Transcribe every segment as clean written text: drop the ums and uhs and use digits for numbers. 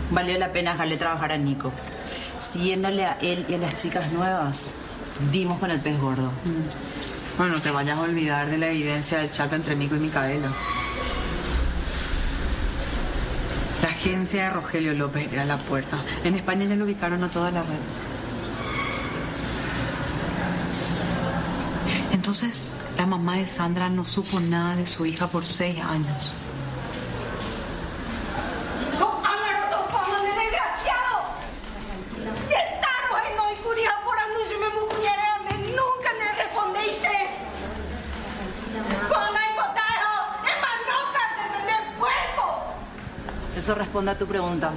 Valió la pena dejarle trabajar a Nico. Siguiéndole a él y a las chicas nuevas, vimos con el pez gordo. Bueno, no te vayas a olvidar de la evidencia del chat entre Nico y Micaela. La agencia de Rogelio López era la puerta. En España ya lo ubicaron a toda la red. Entonces, la mamá de Sandra no supo nada de su hija por 6 años. Eso responde a tu pregunta.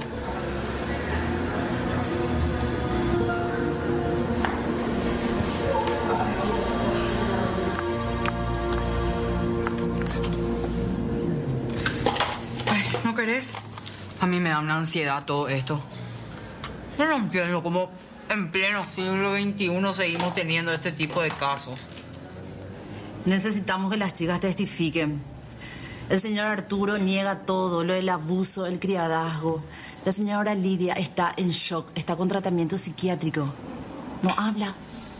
Ay, ¿no querés? A mí me da una ansiedad todo esto. Yo no entiendo cómo en pleno siglo XXI seguimos teniendo este tipo de casos. Necesitamos que las chicas testifiquen. El señor Arturo niega todo, lo del abuso, el criadazgo. La señora Lidia está en shock, está con tratamiento psiquiátrico. No habla.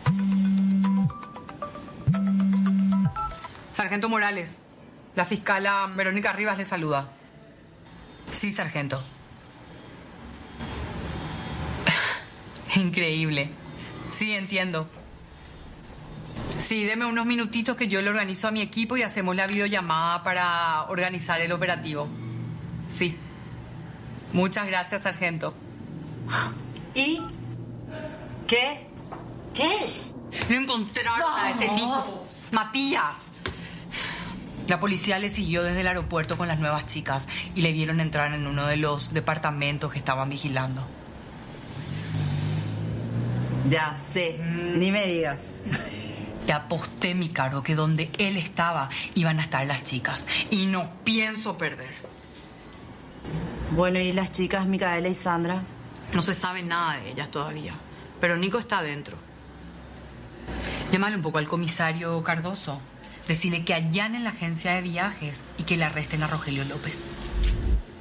Sargento Morales, la fiscala Verónica Rivas le saluda. Sí, sargento. Increíble. Sí, entiendo. Sí, deme unos minutitos que yo le organizo a mi equipo y hacemos la videollamada para organizar el operativo. Sí. Muchas gracias, sargento. ¿Y? ¿Qué? ¿Qué? No encontraron a este Nico. Matías. La policía le siguió desde el aeropuerto con las nuevas chicas y le vieron entrar en uno de los departamentos que estaban vigilando. Ya sé, ni me digas. Te aposté, mi caro, que donde él estaba iban a estar las chicas. Y no pienso perder. Bueno, ¿y las chicas Micaela y Sandra? No se sabe nada de ellas todavía. Pero Nico está adentro. Llámale un poco al comisario Cardoso. Decirle que allanen la agencia de viajes y que le arresten a Rogelio López.